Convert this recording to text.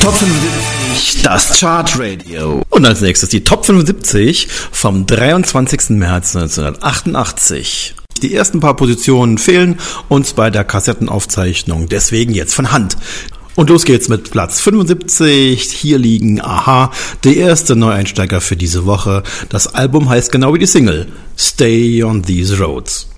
Top 75, das Chartradio. Und als nächstes die Top 75 vom 23. März 1988. Die ersten paar Positionen fehlen uns bei der Kassettenaufzeichnung, deswegen jetzt von Hand. Und los geht's mit Platz 75. Hier liegen Aha, der erste Neueinsteiger für diese Woche. Das Album heißt genau wie die Single, Stay on These Roads.